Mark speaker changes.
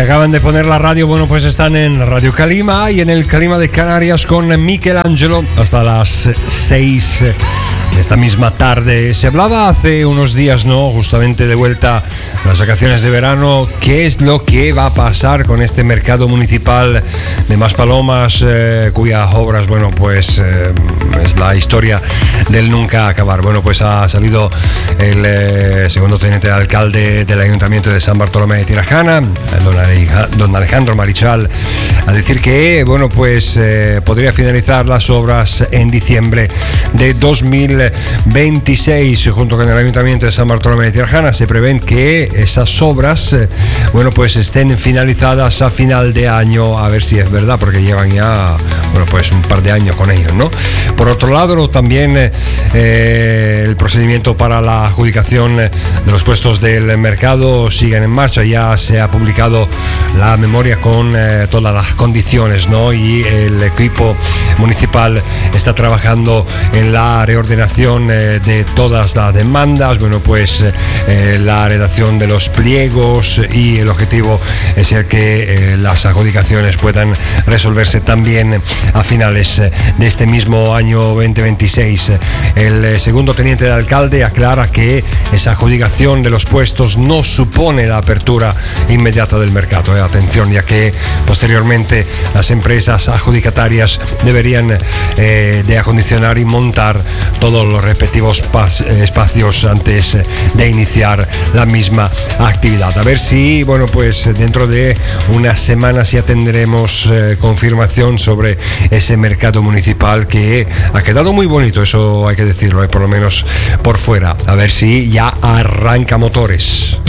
Speaker 1: acaban de poner la radio, bueno, pues están en Radio Calima y en el Calima de Canarias con Michelangelo hasta las 6 de esta misma tarde. Se hablaba hace unos días, ¿no? Justamente de vuelta a las vacaciones de verano, qué es lo que va a pasar con este mercado municipal de Maspalomas, cuyas obras, bueno, pues es la historia del nunca acabar. Bueno, pues ha salido el segundo teniente de alcalde del Ayuntamiento de San Bartolomé de Tirajana, don Alejandro Marichal, a decir que, bueno, pues podría finalizar las obras en diciembre de 2026. Junto con el Ayuntamiento de San Bartolomé de Tirajana se prevén que esas obras, bueno, pues estén finalizadas a final de año, a ver si es verdad, porque llevan ya, bueno, pues un par de años con ellos, ¿no? Por otro lado, también el procedimiento para la adjudicación de los puestos del mercado siguen en marcha. Ya se ha publicado la memoria con todas las condiciones, ¿no? Y el equipo municipal está trabajando en la reordenación de todas las demandas, bueno, pues la redacción de los pliegos, y el objetivo es el que las adjudicaciones puedan resolverse también a finales de este mismo año 2026. El segundo teniente de alcalde aclara que esa adjudicación de los puestos no supone la apertura inmediata del mercado. Atención, ya que posteriormente las empresas adjudicatarias deberían de acondicionar y montar todos los respectivos espacios antes de iniciar la misma actividad. A ver si, bueno, pues dentro de unas semanas ya tendremos confirmación sobre ese mercado municipal, que ha quedado muy bonito, eso hay que decirlo, por lo menos por fuera. A ver si ya arranca motores.